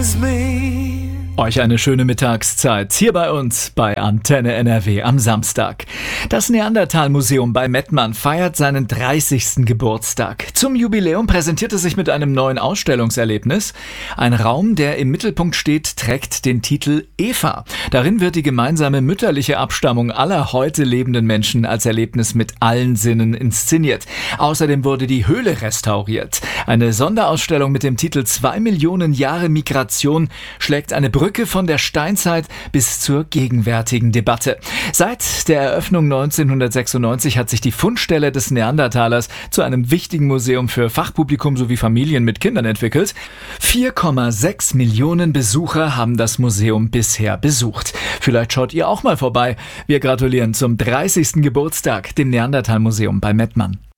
was me. Euch eine schöne Mittagszeit hier bei uns bei Antenne NRW am Samstag. Das Neandertal-Museum bei Mettmann feiert seinen 30. Geburtstag. Zum Jubiläum präsentiert es sich mit einem neuen Ausstellungserlebnis. Ein Raum, der im Mittelpunkt steht, trägt den Titel Eva. Darin wird die gemeinsame mütterliche Abstammung aller heute lebenden Menschen als Erlebnis mit allen Sinnen inszeniert. Außerdem wurde die Höhle restauriert. Eine Sonderausstellung mit dem Titel 2 Millionen Jahre Migration schlägt eine Brücke von der Steinzeit bis zur gegenwärtigen Debatte. Seit der Eröffnung 1996 hat sich die Fundstelle des Neandertalers zu einem wichtigen Museum für Fachpublikum sowie Familien mit Kindern entwickelt. 4,6 Millionen Besucher haben das Museum bisher besucht. Vielleicht schaut ihr auch mal vorbei. Wir gratulieren zum 30. Geburtstag dem Neandertal-Museum bei Mettmann.